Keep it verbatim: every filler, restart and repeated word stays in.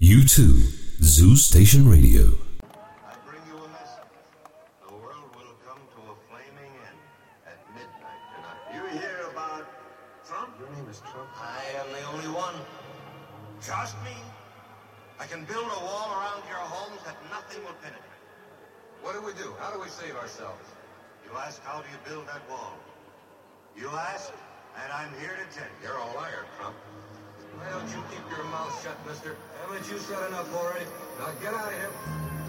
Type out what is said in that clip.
You too, Zoo Station Radio. I bring you a message. The world will come to a flaming end at midnight tonight. You hear about Trump? Your name is Trump? I am the only one. Trust me. I can build a wall around your homes that nothing will penetrate. What do we do? How do we save ourselves? You ask, how do you build that wall? You ask, and I'm here to tell you. You're a liar, Trump. Why don't you keep your mouth shut, mister? Haven't you said enough already? Now get out of here.